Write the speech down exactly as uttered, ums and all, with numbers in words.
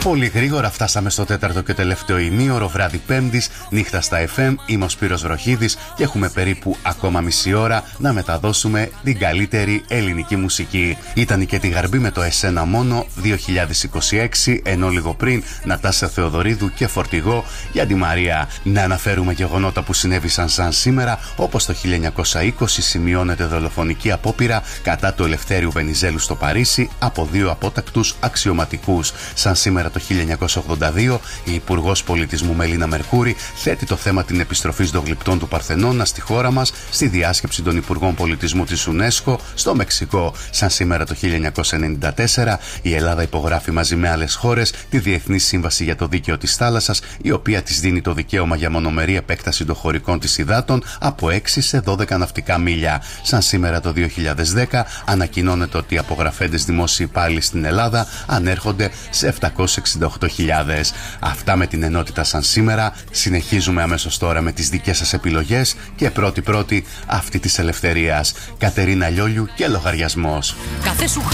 Πολύ γρήγορα φτάσαμε στο τέταρτο και τελευταίο ημίωρο, βράδυ Πέμπτης, νύχτα στα εφ εμ. Είμαι ο Σπύρος Βροχίδης και έχουμε περίπου ακόμα μισή ώρα να μεταδώσουμε την καλύτερη ελληνική μουσική. Ήταν η Κέτη Γαρμπή με το Εσένα Μόνο δύο χιλιάδες είκοσι έξι, ενώ λίγο πριν Νατάσα Θεοδωρίδου και Φορτηγό για τη Μαρία. Να αναφέρουμε γεγονότα που συνέβησαν σαν σήμερα, όπως το χίλια εννιακόσια είκοσι σημειώνεται δολοφονική απόπειρα κατά του Ελευθέριου Βενιζέλου στο Παρίσι από δύο απότακτους αξιωματικούς. Σαν σήμερα το χίλια εννιακόσια ογδόντα δύο, η Υπουργός Πολιτισμού Μελίνα Μερκούρη θέτει το θέμα την επιστροφής των γλυπτών του Παρθενώνα στη χώρα μας στη διάσκεψη των Υπουργών Πολιτισμού της UNESCO στο Μεξικό. Σαν σήμερα το χίλια εννιακόσια ενενήντα τέσσερα, η Ελλάδα υπογράφει μαζί με άλλες χώρες τη Διεθνή Σύμβαση για το Δίκαιο της Θάλασσας, η οποία της δίνει το δικαίωμα για μονομερή επέκταση των χωρικών της υδάτων από έξι σε δώδεκα ναυτικά μίλια. Σαν σήμερα το δύο χιλιάδες δέκα, ανακοινώνεται ότι οι απογραφέντες δημόσιοι υπάλληλοι στην Ελλάδα ανέρχονται σε επτακόσιες εξήντα οκτώ χιλιάδες. Αυτά με την ενότητα σαν σήμερα. Συνεχίζουμε αμέσως τώρα με τις δικές σας επιλογές και πρώτη-πρώτη αυτή της ελευθερίας. Κατερίνα Λιόλιου και Λογαριασμός. Κάθε σου